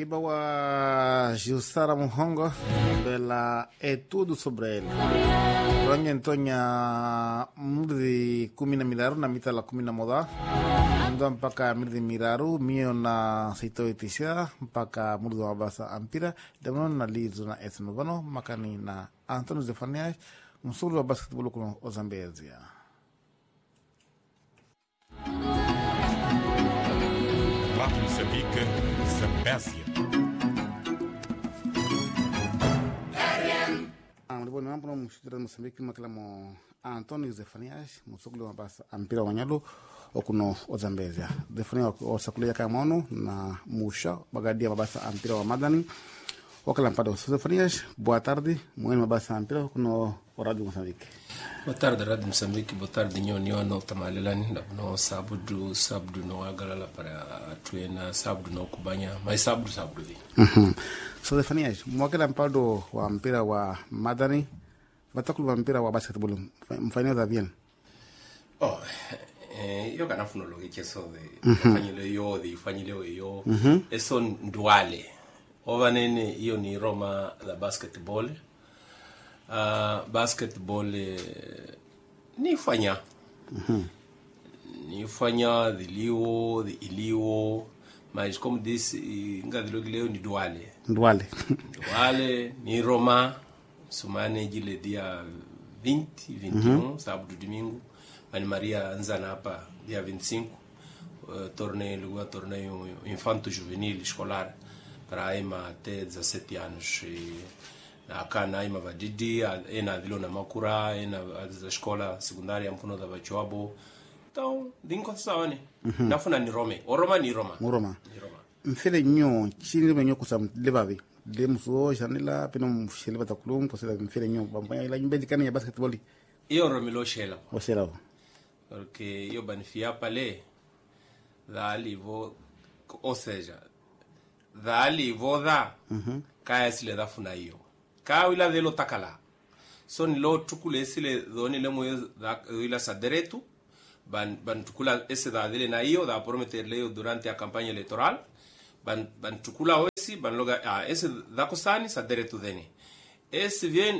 Ibawa Gilsara Muhongo bela é tudo sobre ele. Ronha Antonia Mudi Kumina Miraru na mitala Kumina Moda. Ndo mpaka Mudi Miraru mio na Sito Itisia mpaka Murdo Abasa Ampira demon na lizo na Etnovano makani na Antonio Zefanias msulu wa basketball kuno Ozambezia. Rádio Moçambique, Zambésia. Mliboni mambo na mshitira Moçambique makala mo Antonio Zefanias msulu wa basa Ampira wanyalo okuno Ozambezia. Zefanias osakule yaka mono na musha bagadia mabasa Ampira wa Madani. Wakala mpado Zefanias, boa tarde, mwenye mabasa Ampira okuno Rádio Moçambique. Boa tarde, Rádio Moçambique. Boa tarde, Nyo Tamalelani. No sábado no agalala para tuena, sábado no kubanya, mas sábado. So Zefanias, mwakela mpado wa mpira wa Madani, batakulu wa mpira wa basketball, mfanya bien. Yo kanafuno lo que eso de fanyile yo, eso nduale. Ovanene iyo ni Roma la basketball. Basketball ni fanya de ilio mas como disse ngadilogileo ni duale ni Roma sumane jile dia 21 sábado domingo Mani Maria anzana hapa dia 25 torneio infanto juvenil escolar para aima até 17 anos na kana ima vadidi ena dilo na makura ena za escola secundária mpuno da bachoabo então dinko sawane nafuna ni Roma ni Roma mfele nyo chini menyo kusam lebavi demso janela peno mfele batakulum posela mfele nyo bambanya ila nyumbeji kana ya basketball iyo Romelo shela porque yo banifia pale dali vo ou seja dali vo da kaya sile da funa iyo ka wila velo takala son lo tukule sile doni le moyo da wila sa direito ban tukula esse da dele na io da prometerle durante a campagna elettorale ban tukula osi ban loga esse da kosani sa direito deni esse vien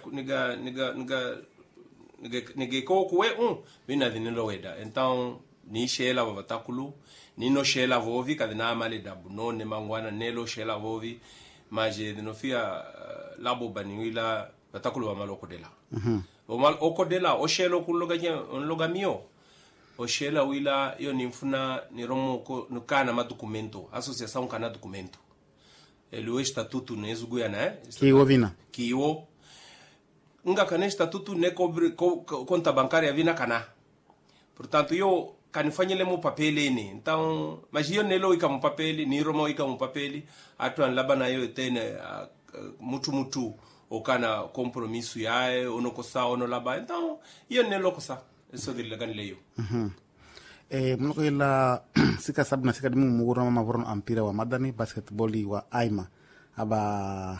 niga kokwe bina dinelo weda então ni shela vatakulu ni no shela vovi kadina male da bunone mangwana nelo shela vovi maje dinofia labo baniwila batakulu wa maloko dela omal okodela oshelo kuloga mio oshela wila yo nimfuna ni romo ko nukana madokumento associação kana documento ele estatuto nezugu yana kiwo nga kana estatuto ne conta bancária vina kana portanto yo kanifanyele mu papeli ni então mas yo nelo ika mu papeli ni romo ika mu papeli atu labana yo tene mutu okana compromisso yae onokosa onolaba então yo nelo kosa eso dilagan leyo mnoko ila sika sabna sika dimu mugura mama voron Ampira wa Madani basketball wa Aima aba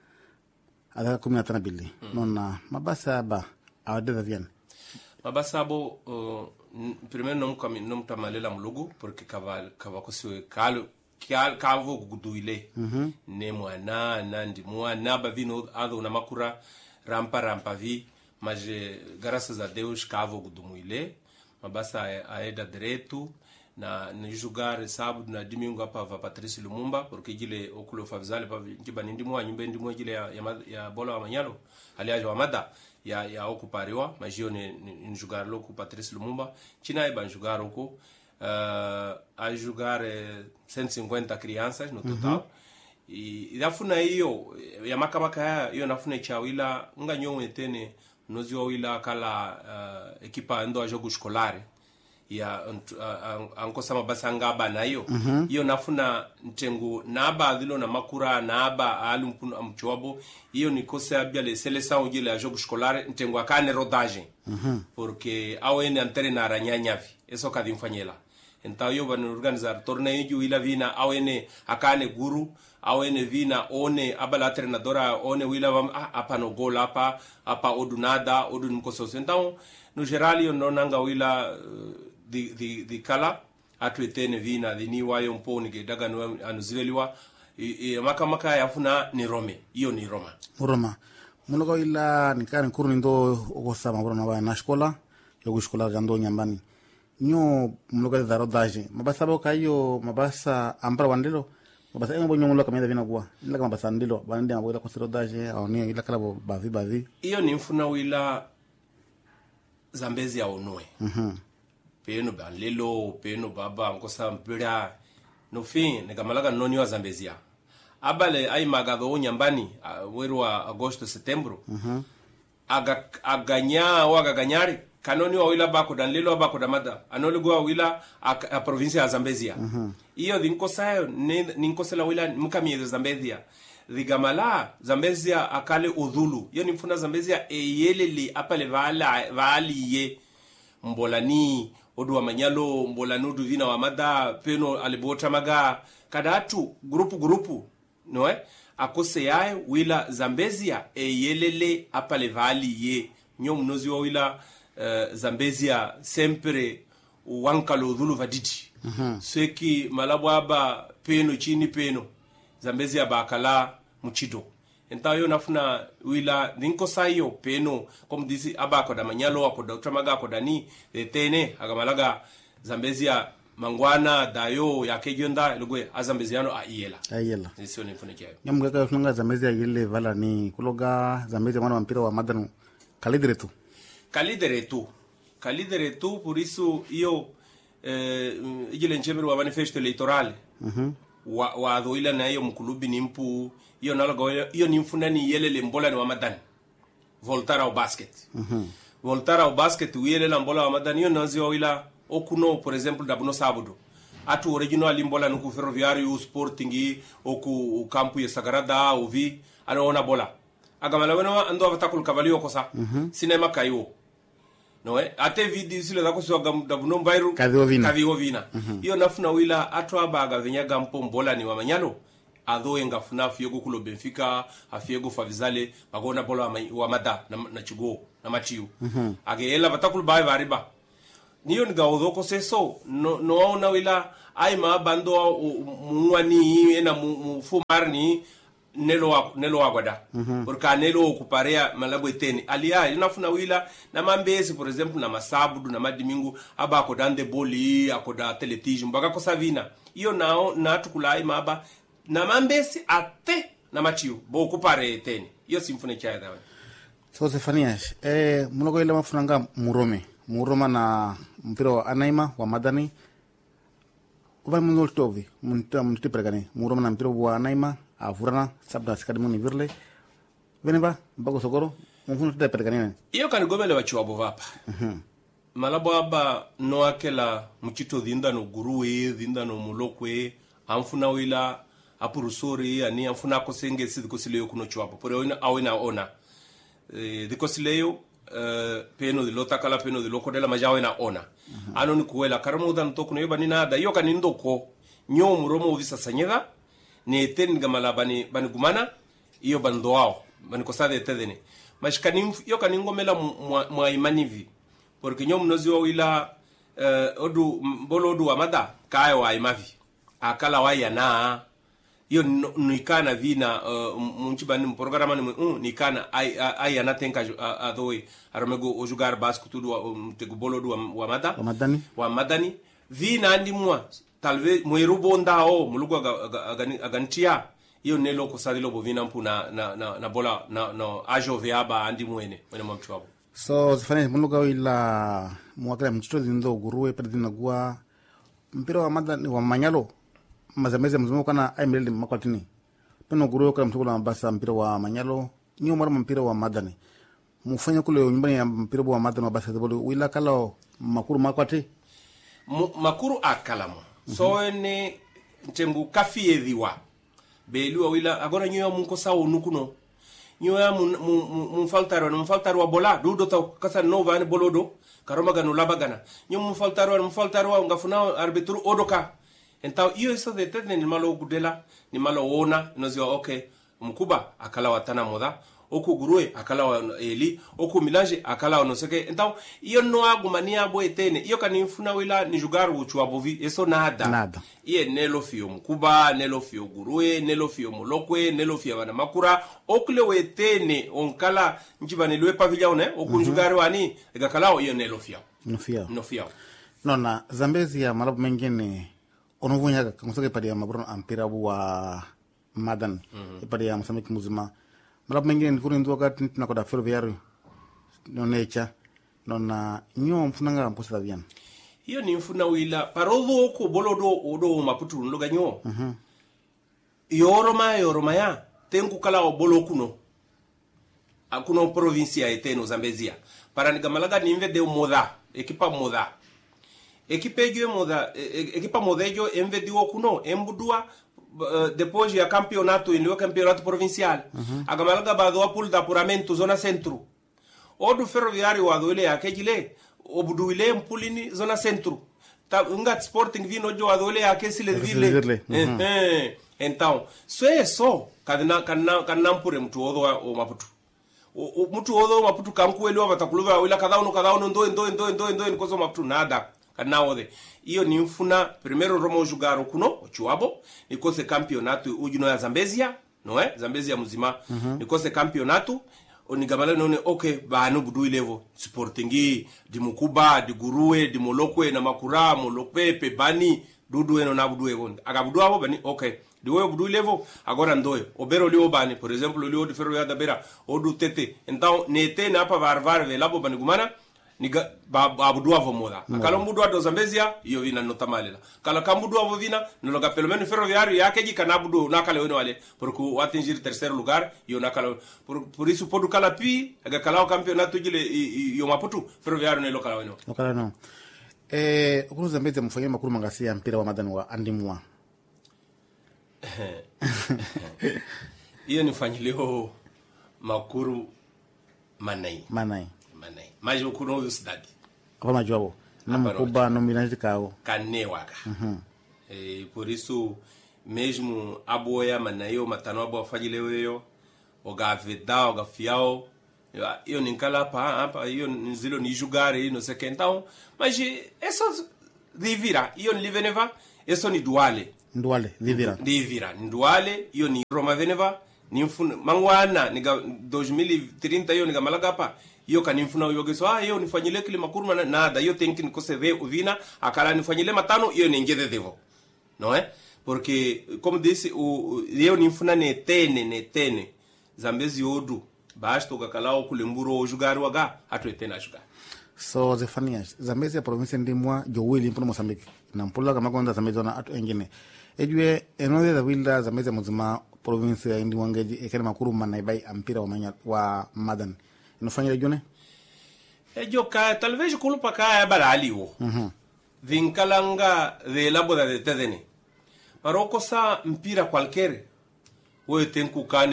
ada kumina tana billi nonna mabasa ba awada vian mabasa bo primeiro nom tamalela mlugu porque kava kosiwe kavo guduile ne mwana nandi mwana bavino ado na makura rampa vi mas graças a Deus kavo gudumuile mabasa aeda direto na jogar sábado na domingo para Patrício Lumumba porque gile okulo favizale pa kibani ndimo nyumbe ndimo gile ya bola wa manyalo aliaje wa mada ya okupariwa mas eu ne jogar loco Patrício Lumumba china e ban jogar oko a jogar 150 crianças no total e dafuna hiyo ya makabaka hiyo nafuna chawila nganyo etene nozio wila kala ekipa ndo a jogo escolar ya ankosa mabasa ngaba nayo hiyo nafuna ntengu naba dhilo na makura naba alumpuno amchwabo hiyo ni kosa bia le seleção ujile a jogo escolar ntengu akane rodagem porque awene antere na aranyanyavi eso kadimfanyela então yo van organizar torneio ila vina awene akane guru awene vina one abala treinadora one wila apa no gol apa odunada odun kosos então no geral yo nonanga wila di kala atu etene vina dini wayo mponi ke daga no anuzveliwa maka yafuna ni Rome, iyo ni Roma. Roma. Muloga ila nikani kuru ndo okosa mabrona wa na escola, yogo escola jando nyambani. Nyo muloga da rodaje. Mabasa boka hiyo mabasa ambra wandelo. Mabasa ngo bonyo muloga kameda vina kwa. Ila kama basa ndilo, bande mabwela kwa rodaje au ni ila kala bavi. Iyo ni mfuna wila Zambezi ya onwe. Peno ba lelo, peno baba ngosa mpira. No fin, negamalaga noni wa Zambezi ya. Abale ai magado nyambani weru wa Agosto Setembro. Aganyari kanoni wa wila bako dan lelo bako da mada. Anole go wila a provincia ya Zambezia. Iyo dinkosayo ninkosela wila mukamiye Zambezia. Digamala Zambezia akale udhulu. Iyo nimfuna Zambezia eyelele apale vaaliye mbolani odu wa manyalo mbolani odu vina wa mada peno alibota maga kadatu grupu no akose yae wila Zambezia eyelele apale vaaliye nyo mnozi wa wila Zambezia sempre wankalo udhulu vadidi. Seki malabo aba peno chini peno Zambezia bakala muchido. Entayo nafuna wila ninko sayo peno comme disi abako da manyalo akoda utramaga akoda ni tene agamalaga Zambezia mangwana dayo yakejonda lugwe azambeziano ayela sio nifune kiayo nyamgaga funga Zambezia yele vala ni kuloga Zambezia mwana mpira wa madanu kalideretu por isso iyo igile nchemero wa manifesto electoral wa doila na iyo mkulubi nimpu iyo nalogo iyo nimfuna ni yelele mbola ni wa madani voltara au basket yele la mbola wa madani iyo nazi wila okuno por exemplo dabuno sabudo atu original mbola nuku ferroviario sporting oku campo ya sagrada uvi anaona bola agamala wena ando avatakul cavalio kosa cinema kayo no ate video sile za kuswa dabuno mbairu kaviwo vina iyo nafuna wila atu abaga venyaga mpo mbola ni wa manyalo adho engafuna fiego kulo Benfica afiego favizale bagona bola wa mada na chigo na machiu agela batakul bai variba niyo ngaudho ko seso no na wila ai ma bando muwani ena mufumarni nelo agwada porque nelo okuparea malabo eteni alia inafuna wila na mambesi por exemplo na masabudu na madimingu aba akodande boli akoda television mbaga ko savina iyo nao na tukulai maba na mambesi ate na machiu bo okupare eteni iyo simfune chaya dawe so Zefanias munogo ile mafunanga Muroma na mpira wa Anaima wa Madani uba munoltovi munti pregani Muroma na mpira wa Anaima avurana sabda sikadi muni virle veneba bago sokoro mfunu te pregani iyo kan gobele wa chiwabo vapa malabo aba no akela mukito dhinda no guruwe dhinda no mulokwe amfuna wila apurusori ani amfuna ko senge sidiko sileyo kuno chiwabo pore awina ona diko sileyo peno de lota kala peno de loko de la majawe na ona ano ni kuela karamo dan to kuno yobani nada yo kanindo ko nyo muromo visa sanyega ne ten gamala bani gumana iyo bandoao bani kosade tedene mas kanim yo kaningo mela mwa imanivi porque nyo mnozi wila odu bolodu wa mada kayo wa imavi akala wa yana iyo nikana vina munchibani programa nikana ai anatenka adoi aromego ojugar basco tudo tego bolodu wa madani vina andimwa talvez moerubonda mulugo agantia iyo nelo ko sadilo bovina mpuna na bola no ajove aba andimwene wena mamchwabo so Zefanias munuga ila mwakala mchito dindo guruwe perdina gua mpira wa Madani wa Manyalo mazameze mzumo kana aimelele makwatini peno guruwe kala mtukula mabasa mpira wa Manyalo nyo mara mpira wa Madani mufanya kule nyumbani ya mpira wa Madani wa basketball wila kala makuru makwati makuru akalamo so ene ntembu kafi edhiwa beliwa wila agora nyoya munko sawo nukuno nyoya mumfaltaro wa bola dudo ta kasa nova ane bolodo karoma ganu labagana nyo mumfaltaro ngafuna arbitru odoka enta iyo eso de tete ni malo gudela ni malo ona nozio okay mkuba akala watana moda oku gurue akala wa eli oku milange akala no seke. Então iyo no agumania bo etene iyo kanifuna wila ni jugar uchu abovi eso nada iye nelo fio mkuba nelo fio gurue nelo fio molokwe nelo fio wana makura okule wetene onkala njibane lwe pavilla one oku jugar wani egakala iyo nelo fio no fio nona Zambezi ya malabu mengine onovunya kamusake padi ya mabron ampira wa madan padi ya Mozambique muzima malabu mengine nikuri nduwa kati tunakoda ferroviario nonecha nona nyo mfunanga mposa viana iyo ni mfuna wila parodo ko bolodo odo Maputo nloga nyo yoroma ya tenku kala o bolo kuno akuno provincia eteno Zambezia para ni gamalaga ni invede moda ekipa moda ekipa modejo invede okuno embudua depois ya campeonato inyo campeonato provincial agamalaga bado apul da apuramento zona centro odu ferroviario wadole akejile obuduile mpulini zona centro ta ungat sporting vino jo wadole akesile vile então so kadna mpure mtu odo o Maputo mtu odo Maputo kamkuelewa batakuluva wila kadha uno ndo kozo Maputo nada kadna ode iyo ni mfuna primero romo jugaro kuno ochuabo nikose campeonato ujino ya Zambezia Zambezia muzima nikose campeonato onigamala none okay banu budu level sportingi di mukuba di gurue di molokwe na makura molokwe pe bani dudu eno na budu evo agabudu abo bani okay di we budu level agora ndoyo obero lio bani por exemplo lio di ferro da bera odu tete então nete na pa varvar ve labo bani gumana niga abudu avo moda akala mbudu ado Zambezia iyo vina notamalela kala kambudu avo vina nologa pelo menos ferroviario yake jika na budu nakala weno wale porque atingir terceiro lugar iyo nakala por isso podu kala pi aga kala o campeonato jile yo Maputo ferroviario ne lokala weno lokala no ukuru Zambezia mfanyia makuru mangasia mpira wa madani wa andimwa iyo nifanyileo makuru manai mas o kuno do cidade kwa majobo na mkuba no milanje kao kanewaka por isso mesmo aboya manayo matano abo afajileweyo ogaveda ogafiao eu ninkala pa eu nzilo ni jugare no sei que então mas isso de vira eu ni veneva isso ni duale de vira duale eu ni Roma veneva ni mangwana ni 2030 eu ni gamalagapa iyo kanimfuna uyogeso iyo nifanyile kile makuruma nada iyo tenki nikose ve uvina akala nifanyile matano iyo ningede devo porque como disse iyo nifuna netene Zambezi odu basta ukakala kulemburo jugari waga atu etena jugar so Zefanias Zambezi ya province ndimwa jowili mpuno Mozambique na mpula kama konda Zambezi na atu engine ejwe enode da wilda Zambezi muzima province ya ndimwa ngeji ekene makuruma na ibai ampira wa madan nofanya jone ejo ka talvez culpa ka barali o vinkalanga de la boda de tedene paroko sa mpira qualquer o tenku kane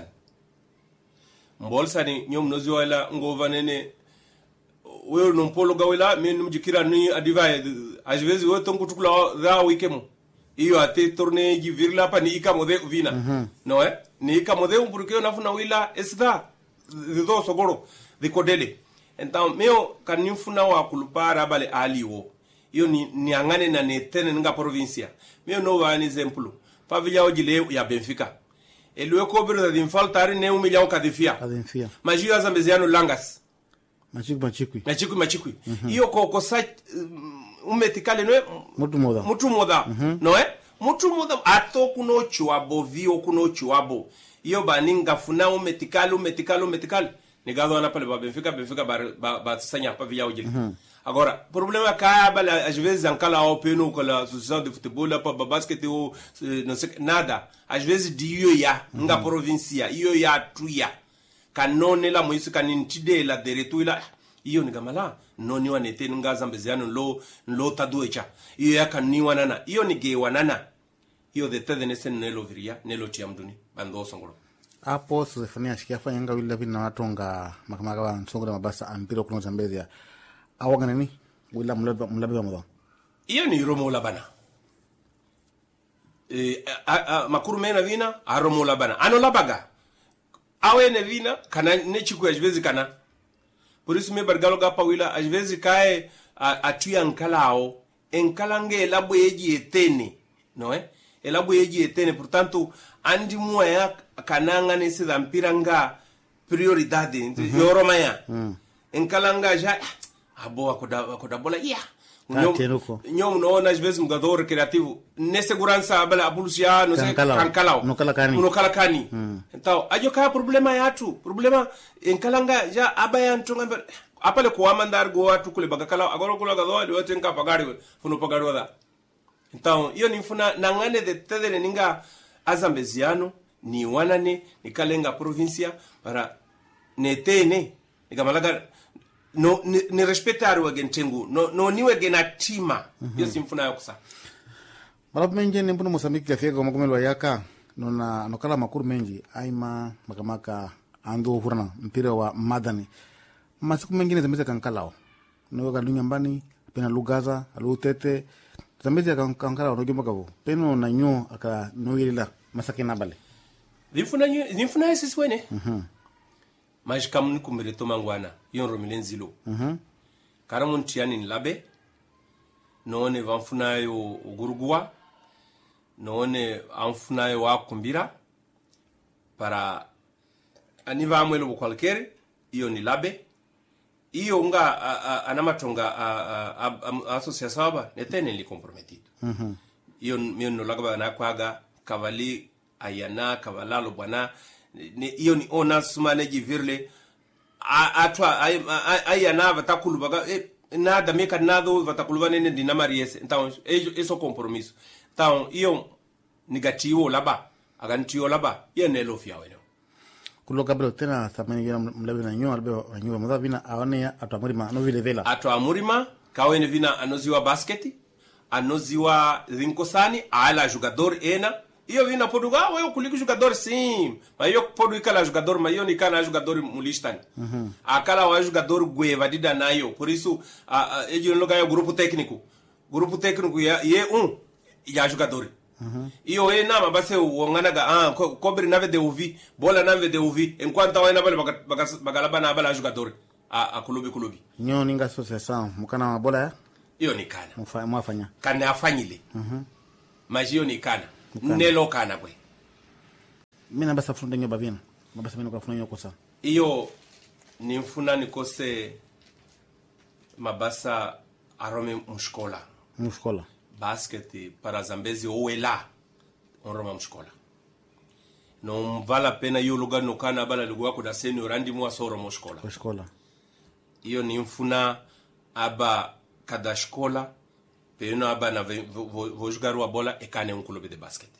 mbolsani nyom nozi wala ngovanene o non polo gawela men mjikira ni adivaye às vezes o tenku tukula da wikemo iyo ate tourner ji virla pa ni ikamo de vina ni ikamo de porque nafuna wila esda de do sogoro de kodele então meu kanimfuna wa kulupara bale aliwo iyo ni angane na netene nga provincia meu no wa exemplo pavilla ojile ya Benfica elwe ko bero de faltare ne 1 milhão kadifia mas iyo Zambeziano langas machikui iyo ko sa umetikale no mutu moda mutu moda ato kuno chuabo vio kuno chuabo iyo baninga funa umetikale negado ana pale Benfica ba sanya pa via ojili agora problema ka bala às vezes ankala ao peno com a associação de futebol pa basquete ou não sei nada às vezes dio ya nga provincia iyo ya tuya kanone la moisu kanintide la deretuila iyo nigamala noni wanete nga Zambeziano lo taduecha iyo ya kaniwa nana iyo nigewanana iyo de tedene nelo viria nelo tiamduni bando songolo hapo Zefania shikiafa yanga wila vina watonga makamaka wa nsongora mabasa ampiro kuno Zambezia awaga nini wila mulabi wa mwadho iyo ni romo labana makuru mena vina aromo labana ano labaga awene vina kana ne chiku às vezes kana por isso me bargalo gapa wila às vezes kae atuya nkalao enkalange elabo yeji etene no elabo yeji etene portanto andi moya kananga nesse da mpiranga prioridade yoromaya enkalanga já boa akoda bola nyom no às vezes jogador criativo ne segurança bala abulusia no sei kankalao no kalakani então ajo ka problema yatu problema enkalanga já abaya ntonga apale ko amandar go atu kule bagakala agora kula gado de tenka pagari funo pagari wada então iyo ni funa nangane de tedere ninga azambeziano ni wanane ni kalenga provincia para netene igamalaga no ni respectar o gentengu no niwe genatima iyo simfuna yokusa Malap menje ni mpuno Mozambique afia kama kumelo yaka no kala makuru menji aima makamaka ando furna mpira wa madani masiku mengine zambezi kankalao no ga nyumbani pena lugaza alutete zambezi kankalao no jumba kabo peno na nyo aka no yila masake na bale nifuna sisi wene mas kam ni kumire to mangwana yon romilenzilo karamun tiani labe no ne vanfuna yo gurugua no ne anfuna yo akumbira para aniva amwelo kwalkere iyo ni labe iyo nga anamatonga associação aba netene li comprometido iyo mio no lagaba na kwaga kavali ayana kavalalo bwana iyo ni ona sumane jivirle atwa ayana vatakulu baga nada meka nado vatakulu vanene dinamariese então eso compromisso então iyo negativo laba agantio laba yenelo fiaweno kulo kabelo tena thamani gina mlabi na nyo albe nyo mada vina aone atamurima no vile vela atamurima kawene vina anoziwa basket anoziwa zinkosani ala jogador ena iyo vina poduga wewe kuliko jogador sim mas yo podu ikala jogador mas yo nikana jogador mulistani akala wa jogador gueva dida nayo por isso ejo no ganha grupo técnico ya jogador iyo nama base wonganaga cobre nave de ouvir bola nave de ouvir enquanto wana bale bagalaba na bala jogador a clube nyo ninga associação mukana bola iyo nikana mwafanya kana afanyile mas iyo nikana nelo kana kwe mina basa funda nyo bavina mabasa mina kwa funda nyo kosa iyo nimfuna nikose mabasa arome mushkola basket para Zambezi owela onroma mshkola no vala pena yo lugar no kana bala lugwa ko da senior andi mo asoro mshkola iyo ni mfuna aba kada shkola peno aba na vo jogar wa bola e kane un clube de basket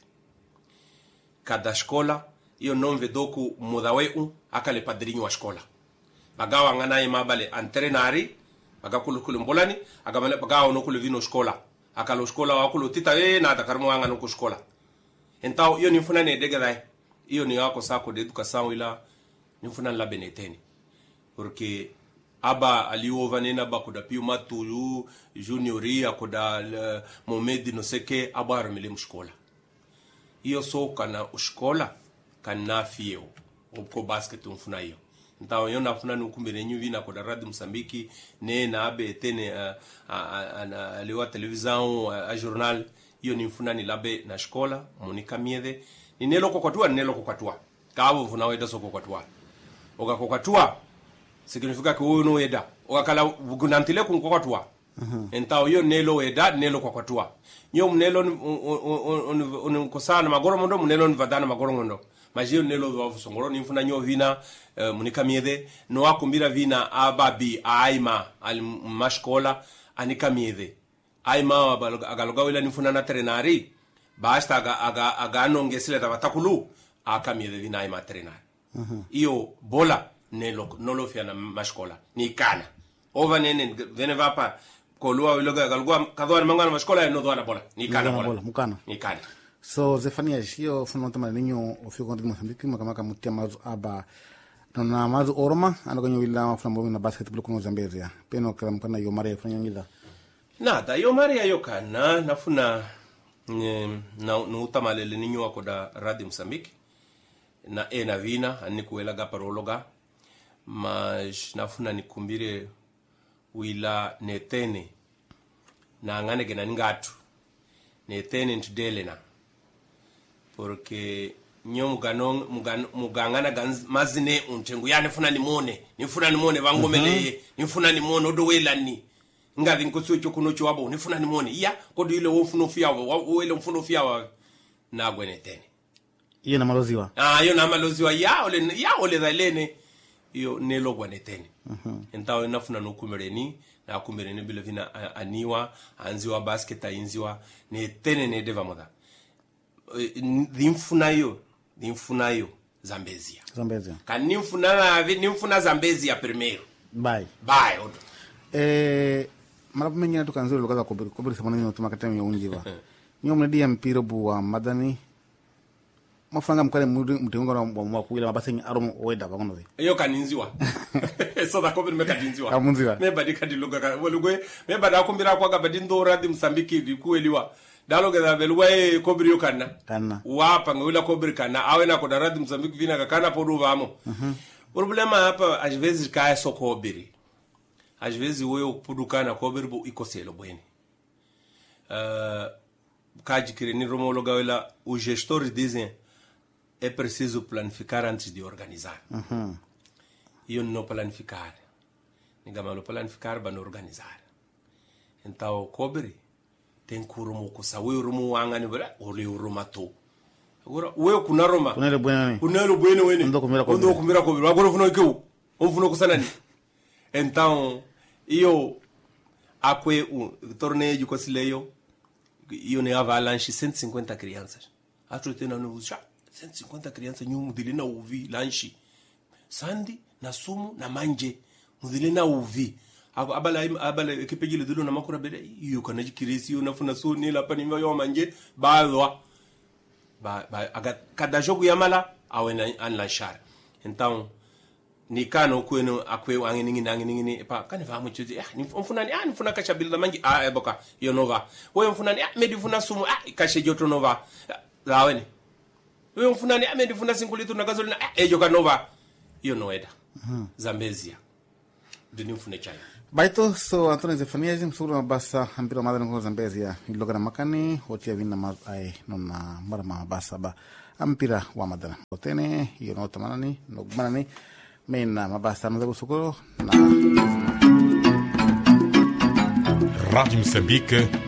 kada shkola iyo non vedoku modawe akale padrinho wa shkola bagawa ngana mabale entrenari bagakulu kulumbolani agamale bagawa no kuluvino shkola akalo shkola wakulo tita na takarmo anga no shkola então iyo ni mfuna ne degada iyo ni wako sako de educação ila ni mfuna la beneteni porque aba aliova nena ba kuda piu matulu junioria kuda momedi no seke aba armele mshkola iyo so kana ushkola kana fio obko basket mfuna iyo então yo na funa nukumbere nyuvi na kuda radio Msambiki ne na abe tene aliwa televisão a jornal iyo ni mfuna ni labe na shkola monika miede ni nelo kokwatua kawo funa weda so kokwatua oga kokwatua significa que uno eda okakala gunantile kun kokwatua então yo nelo eda nelo kokwatua nyo nelo on kosana magoro mondo nelo vadana magoro mondo mas yo nelo va songoro ni mfuna nyo vina monika miede no akumbira vina ababi aima al mashkola anika miede aima agaloga wila nifuna na trenari basta aga nongesile tabatakulu akamiede vina aima trenari iyo bola nolo fia na mashkola ni kana ova nene vene vapa kolua wiloga galugua kadwa mangana mashkola no doana bola ni kana bola mukana ni kana so Zefania hiyo funo tama ninyo ofio konti Mozambique makamaka mutia mazu aba na mazu oroma anagonyo wila flambo na basketball kuno Zambezia peno kala mkana yo mare fanya ngida nada yo mare ayo kana nafuna na utamalele ninyo wako da radio Mozambique na vina ani kuelaga parologa mas nafuna nikumbire wila netene na ngane gena ngatu netene ntudelena porque nyo mugangana mazine untengu ya nifuna nimone vangomele nifuna nimone odowelani ngavi nkosuo chokuno chwabo nifuna nimone iya kodo ile wofuna ofia wa na gwenetene iyo na maloziwa iyo na maloziwa ya ole dalene iyo nelo gwenetene entawo nafuna nokumereni na kumereni bila vina aniwa anziwa basket inziwa netene ne deva moda dimfunayo Zambezia kan nimfuna Zambezia primeiro bye odo marapu mengine tukanzuri lukaza kubiri samana nyo tumakatemi ya unjiwa nyo mnadia mpiro buwa madani mafanga mkale mtengunga wa mwakuila mabasi aromo weda bakonozi iyo kaninziwa so da kubiri mekadinziwa kamunziwa mebadi kadiluga walugwe mebadi akumbira kwa gabadi ndora di Msambiki dikueliwa daloga da belwe kobri yokana wapa ngula kobri kana awena ko daradi Msambiki vina kana podu vamo problema hapa às vezes cai só kobri às vezes wewe kupudukana kobri bo ikoselo bweni kaji kireni romologa wala os gestores dizem é preciso planificar antes de organizar eu não planificar ningamalo planificar ba no organizar então kobri ten kurumu kusawe rumu wangani bra ole urumato agora we kuna roma kunelo bueno wene ndo kumira ko agora funo ikeu funo kusanani então io akwe torneio de conselheiro io ne avalanche 150 crianças acho tena no já 150 crianças nyu mudilina uvi lanche sandi na sumu na manje mudilina uvi abala kipejile dilo na makura bede iyo kana jikirisi yo nafuna so ni la pani yo manje ba cada jogo yamala awena an lanchar então ni kano kweno akwe wangini pa kani vamu chuzi ni mfuna kasha bilda mangi eboka yo nova wewe mfuna ni medi funa sumu kasha joto nova laweni wewe mfuna ni medi funa singulito na gasolina ejoka nova yo noeda Zambezia dini mfune chaya baito so Antonio Zefanias msuru mabasa ambiro madana kwa Zambezia iloga na makani hotia vina nona mara mabasa ba ampira wa madana otene iyo no tamanani no manani mena mabasa mazago sokoro na Rádio Moçambique